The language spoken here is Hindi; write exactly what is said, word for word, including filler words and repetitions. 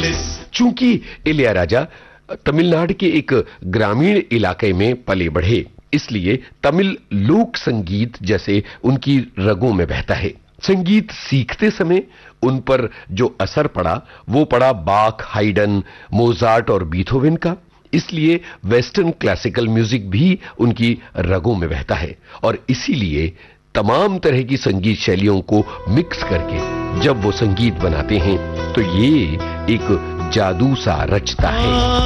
चूंकि इलैयाराजा तमिलनाडु के एक ग्रामीण इलाके में पले बढ़े, इसलिए तमिल लोक संगीत जैसे उनकी रगों में बहता है। संगीत सीखते समय उन पर जो असर पड़ा वो पड़ा बाख, हाइडन, मोजार्ट और बीथोवन का। इसलिए वेस्टर्न क्लासिकल म्यूजिक भी उनकी रगों में बहता है और इसीलिए तमाम तरह की संगीत शैलियों को मिक्स करके जब वो संगीत बनाते हैं तो ये एक जादू सा रचता है।